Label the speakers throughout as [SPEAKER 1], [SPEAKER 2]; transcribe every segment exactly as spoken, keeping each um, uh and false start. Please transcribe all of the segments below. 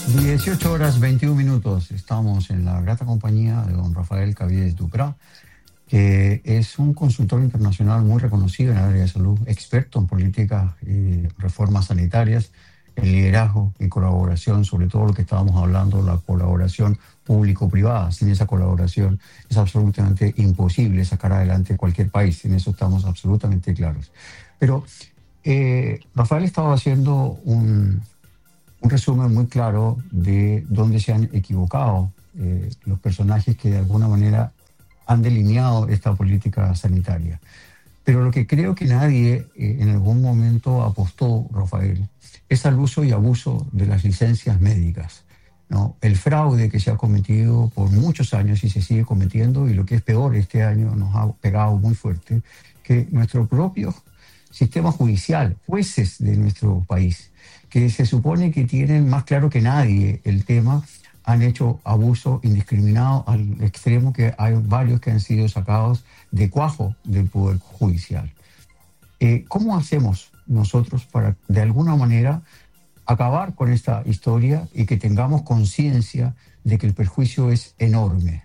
[SPEAKER 1] dieciocho horas veintiún minutos. Estamos en la grata compañía de don Rafael Caviedes Duprá, que es un consultor internacional muy reconocido en el área de salud, experto en políticas y reformas sanitarias, en liderazgo y colaboración, sobre todo lo que estábamos hablando, la colaboración público-privada. Sin esa colaboración es absolutamente imposible sacar adelante cualquier país, en eso estamos absolutamente claros. Pero eh, Rafael estaba haciendo un, un resumen muy claro de dónde se han equivocado eh, los personajes que de alguna manera han delineado esta política sanitaria. Pero lo que creo que nadie eh, en algún momento apostó, Rafael, es al uso y abuso de las licencias médicas, ¿no? El fraude que se ha cometido por muchos años y se sigue cometiendo, y lo que es peor, este año nos ha pegado muy fuerte, que nuestro propio sistema judicial, jueces de nuestro país, que se supone que tienen más claro que nadie el tema, han hecho abuso indiscriminado al extremo que hay varios que han sido sacados de cuajo del Poder Judicial. Eh, ¿Cómo hacemos nosotros para, de alguna manera, acabar con esta historia y que tengamos conciencia de que el perjuicio es enorme?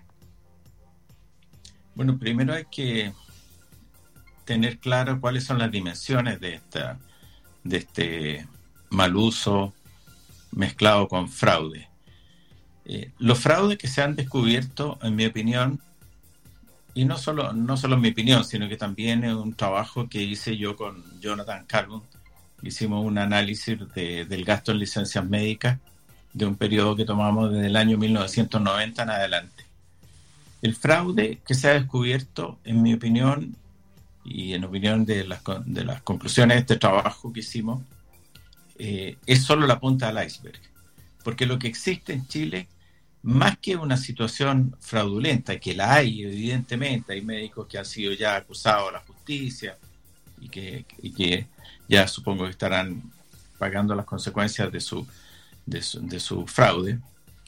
[SPEAKER 2] Bueno, primero hay que tener claro cuáles son las dimensiones de, esta, de este mal uso mezclado con fraude. Eh, los fraudes que se han descubierto, en mi opinión, y no solo, no solo en mi opinión, sino que también es un trabajo que hice yo con Jonathan Carbon. Hicimos un análisis de, del gasto en licencias médicas de un periodo que tomamos desde el año mil novecientos noventa en adelante. El fraude que se ha descubierto, en mi opinión, y en opinión de las, de las conclusiones de este trabajo que hicimos, eh, es solo la punta del iceberg. Porque lo que existe en Chile, más que una situación fraudulenta, que la hay, evidentemente, hay médicos que han sido ya acusados a la justicia y que, y que ya supongo que estarán pagando las consecuencias de su, de su, de su fraude,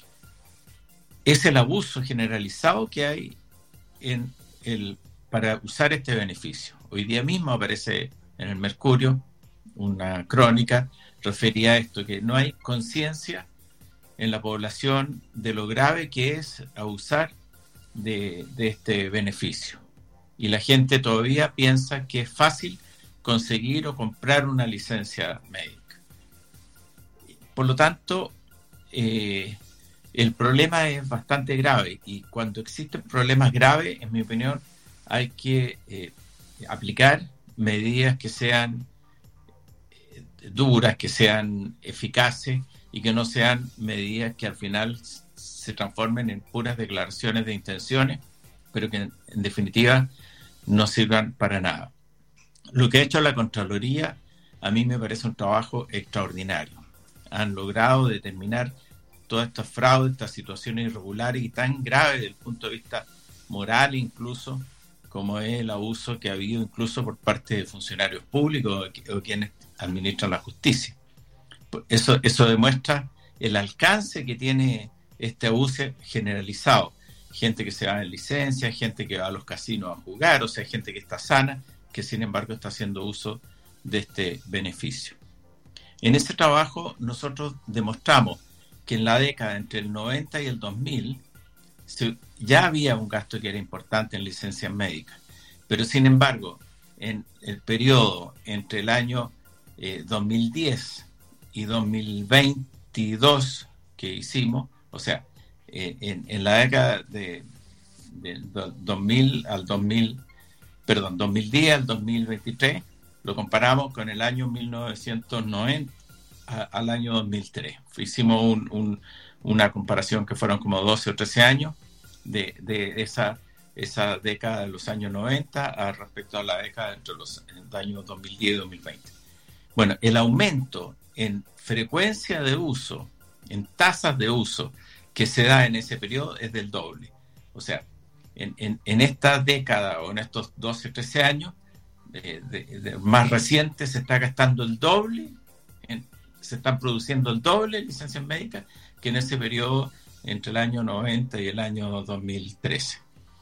[SPEAKER 2] es el abuso generalizado que hay en el, para usar este beneficio. Hoy día mismo aparece en el Mercurio una crónica referida a esto, que no hay conciencia en la población de lo grave que es abusar de, de este beneficio. Y la gente todavía piensa que es fácil conseguir o comprar una licencia médica. Por lo tanto, eh, el problema es bastante grave, y cuando existen problemas graves, en mi opinión, hay que eh, aplicar medidas que sean eh, duras, que sean eficaces, y que no sean medidas que al final se transformen en puras declaraciones de intenciones, pero que en, en definitiva no sirvan para nada. Lo que ha hecho la Contraloría a mí me parece un trabajo extraordinario. Han logrado determinar todas estas fraudes, estas situaciones irregulares y tan graves desde el punto de vista moral incluso, como es el abuso que ha habido incluso por parte de funcionarios públicos o, o quienes administran la justicia. Eso, eso demuestra el alcance que tiene este abuso generalizado. Gente que se va en licencia, gente que va a los casinos a jugar, o sea, gente que está sana, que sin embargo está haciendo uso de este beneficio. En ese trabajo nosotros demostramos que en la década entre el noventa y el dos mil se, ya había un gasto que era importante en licencias médicas, pero sin embargo en el periodo entre el año eh, dos mil diez y dos mil veintidós que hicimos, o sea, eh, en, en la década de, de, de dos mil al dos mil, perdón, dos mil diez al dos mil veintitrés, lo comparamos con el año mil novecientos noventa a, al año dos mil tres. Hicimos un, un, una comparación que fueron como doce o trece años de, de esa, esa década de los años noventa a respecto a la década entre los años dos mil diez y dos mil veinte. Bueno, el aumento en frecuencia de uso, en tasas de uso que se da en ese periodo es del doble. O sea, en, en, en esta década o en estos doce, trece años de, de, de más recientes se está gastando el doble, en, se están produciendo el doble de licencias médicas que en ese periodo entre el año noventa y el año dos mil trece.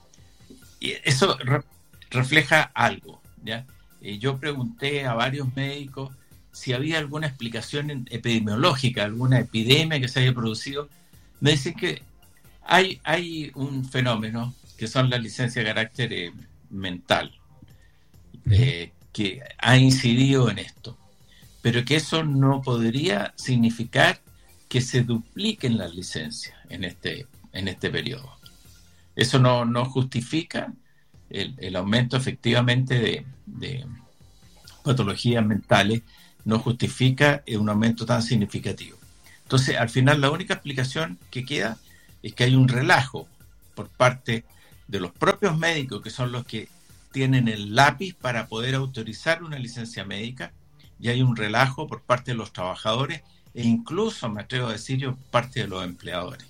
[SPEAKER 2] Y eso re, refleja algo, ¿ya? Y yo pregunté a varios médicos si había alguna explicación epidemiológica, alguna epidemia que se haya producido. Me dicen que hay, hay un fenómeno que son las licencias de carácter eh, mental, eh, que ha incidido en esto, pero que eso no podría significar que se dupliquen las licencias en este, en este periodo. Eso no, no justifica el, el aumento efectivamente de, de patologías mentales, no justifica un aumento tan significativo. Entonces, al final, la única explicación que queda es que hay un relajo por parte de los propios médicos, que son los que tienen el lápiz para poder autorizar una licencia médica, y hay un relajo por parte de los trabajadores e incluso, me atrevo a decir yo, por parte de los empleadores.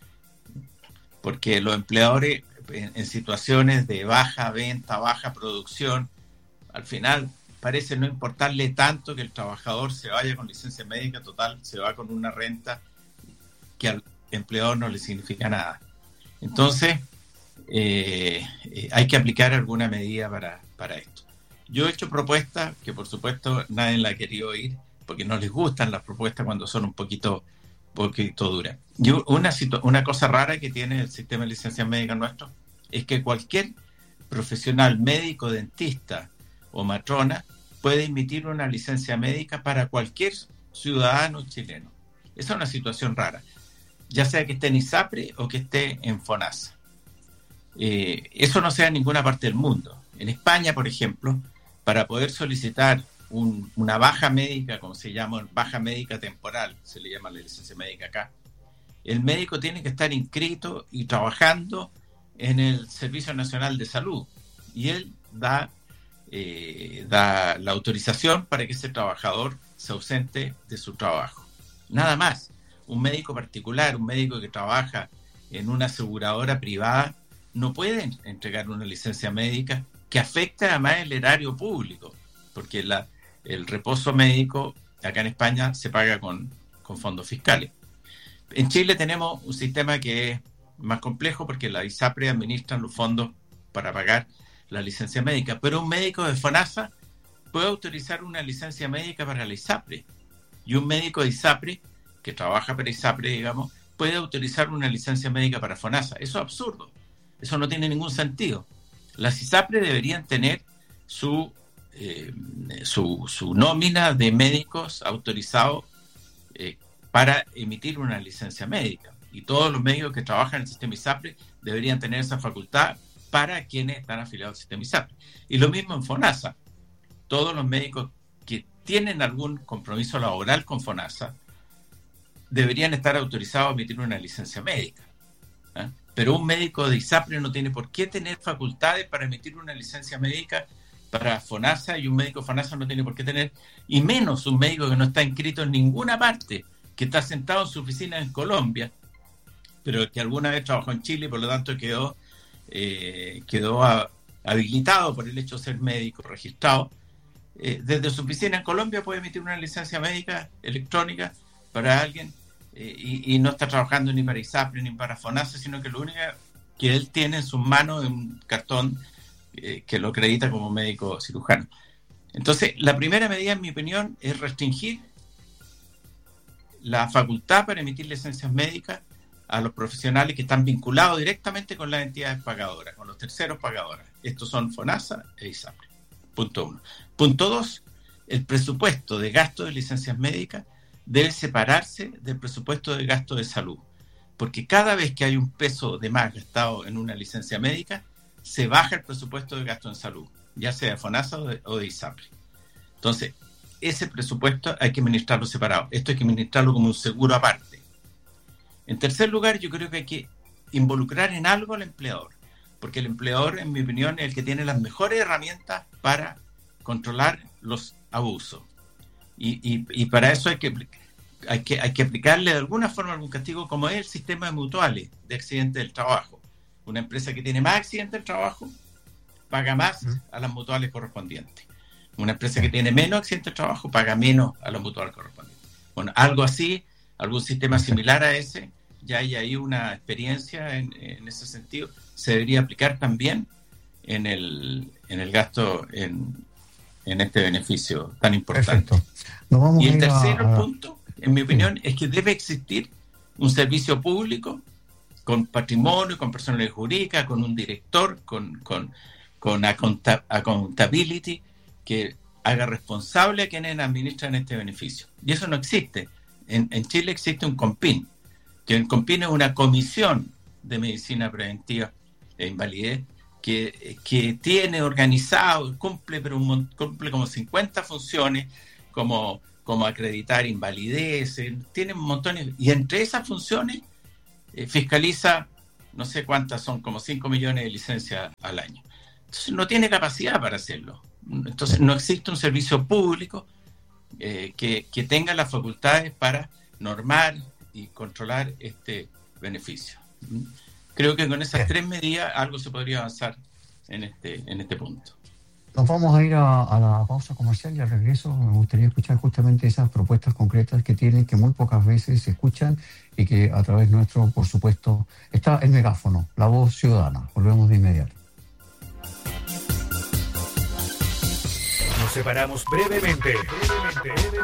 [SPEAKER 2] Porque los empleadores, en, en situaciones de baja venta, baja producción, al final parece no importarle tanto que el trabajador se vaya con licencia médica, total, se va con una renta que al empleador no le significa nada. Entonces, eh, eh, hay que aplicar alguna medida para, para esto. Yo he hecho propuestas que, por supuesto, nadie la ha querido oír, porque no les gustan las propuestas cuando son un poquito, poquito duras. Y una, situ- una cosa rara que tiene el sistema de licencias médicas nuestro es que cualquier profesional médico, dentista o matrona puede emitir una licencia médica para cualquier ciudadano chileno. Esa es una situación rara, ya sea que esté en ISAPRE o que esté en FONASA. Eh, eso no se da en ninguna parte del mundo. En España, por ejemplo, para poder solicitar un, una baja médica, como se llama, baja médica temporal, se le llama la licencia médica acá, el médico tiene que estar inscrito y trabajando en el Servicio Nacional de Salud, y él da Eh, da la autorización para que ese trabajador se ausente de su trabajo. Nada más. Un médico particular, un médico que trabaja en una aseguradora privada, no puede entregar una licencia médica que afecte además el erario público, porque la, el reposo médico acá en España se paga con, con fondos fiscales. En Chile tenemos un sistema que es más complejo porque la ISAPRE administra los fondos para pagar la licencia médica, pero un médico de FONASA puede autorizar una licencia médica para la ISAPRE, y un médico de ISAPRE que trabaja para ISAPRE, digamos, puede autorizar una licencia médica para FONASA. Eso es absurdo, eso no tiene ningún sentido. Las ISAPRE deberían tener su, eh, su, su nómina de médicos autorizados eh, para emitir una licencia médica, y todos los médicos que trabajan en el sistema ISAPRE deberían tener esa facultad para quienes están afiliados al sistema ISAPRE. Y lo mismo en FONASA. Todos los médicos que tienen algún compromiso laboral con FONASA deberían estar autorizados a emitir una licencia médica. ¿eh? Pero un médico de ISAPRE no tiene por qué tener facultades para emitir una licencia médica para FONASA, y un médico de FONASA no tiene por qué tener, y menos un médico que no está inscrito en ninguna parte, que está sentado en su oficina en Colombia, pero que alguna vez trabajó en Chile y por lo tanto quedó Eh, quedó a, habilitado por el hecho de ser médico registrado, eh, desde su oficina en Colombia puede emitir una licencia médica electrónica para alguien eh, y, y no está trabajando ni para ISAPRE ni para FONASA, sino que lo único que él tiene en sus manos es un cartón eh, que lo acredita como médico cirujano. Entonces, la primera medida, en mi opinión, es restringir la facultad para emitir licencias médicas a los profesionales que están vinculados directamente con las entidades pagadoras, con los terceros pagadores. Estos son FONASA e ISAPRE. Punto uno. Punto dos, el presupuesto de gasto de licencias médicas debe separarse del presupuesto de gasto de salud, porque cada vez que hay un peso de más gastado en una licencia médica, se baja el presupuesto de gasto en salud, ya sea de FONASA o de, o de ISAPRE. Entonces, ese presupuesto hay que administrarlo separado. Esto hay que administrarlo como un seguro aparte. En tercer lugar, yo creo que hay que involucrar en algo al empleador, porque el empleador, en mi opinión, es el que tiene las mejores herramientas para controlar los abusos. Y, y, y para eso hay que, hay, que, hay que aplicarle de alguna forma algún castigo, como es el sistema de mutuales de accidentes del trabajo. Una empresa que tiene más accidentes del trabajo paga más a las mutuales correspondientes. Una empresa que tiene menos accidentes del trabajo paga menos a las mutuales correspondientes. Bueno, algo así, algún sistema similar a ese, ya hay ahí una experiencia en, en ese sentido, se debería aplicar también en el, en el gasto en, en este beneficio tan importante.
[SPEAKER 1] Perfecto. Nos vamos
[SPEAKER 2] y el
[SPEAKER 1] a ir
[SPEAKER 2] tercer
[SPEAKER 1] a, a...
[SPEAKER 2] punto, en mi opinión, sí. es que debe existir un servicio público con patrimonio, con personalidad jurídica, con un director, con, con, con accountability, que haga responsable a quienes administran este beneficio. Y eso no existe. En, en Chile existe un COMPIN, que el COMPIN es una comisión de medicina preventiva e invalidez que, que tiene organizado, cumple, pero un, cumple como cincuenta funciones, como, como acreditar invalidez, tiene un montón, y entre esas funciones eh, fiscaliza, no sé cuántas son, como cinco millones de licencias al año. Entonces no tiene capacidad para hacerlo. Entonces no existe un servicio público eh, que, que tenga las facultades para normar y controlar este beneficio. Creo que con esas tres medidas algo se podría avanzar en este, en este punto.
[SPEAKER 1] Nos vamos a ir a, a la pausa comercial y al regreso me gustaría escuchar justamente esas propuestas concretas que tienen, que muy pocas veces se escuchan y que a través nuestro, por supuesto, está el megáfono, la voz ciudadana. Volvemos de inmediato.
[SPEAKER 3] Nos separamos brevemente. brevemente.